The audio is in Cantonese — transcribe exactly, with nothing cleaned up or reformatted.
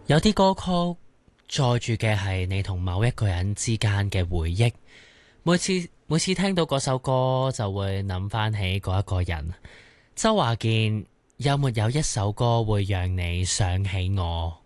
有啲歌曲載住嘅係你同某一個人之間嘅回憶，每次每次聽到嗰首歌就會諗翻起嗰一個人。周華健有沒有一首歌會讓你想起我？